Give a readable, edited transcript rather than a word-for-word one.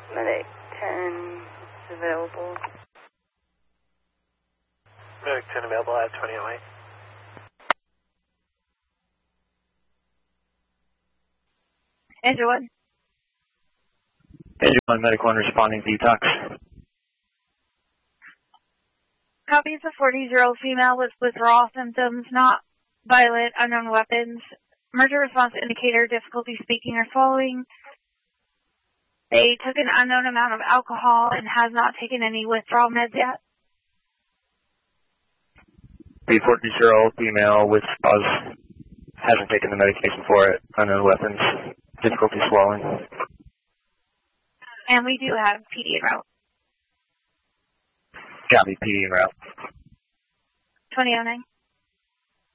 Medic 10 is available. Medic 10 available at 2008. Angel 1. Angel 1, Medic 1 responding to detox. Copies a 40-year-old female with withdrawal symptoms, not violent, unknown weapons. Emergency response indicator, difficulty speaking or swallowing. They took an unknown amount of alcohol and has not taken any withdrawal meds yet. The 40-year-old female with hasn't taken the medication for it, unknown weapons, difficulty swallowing. And we do have PD en route. Copy, PD en route. 2009.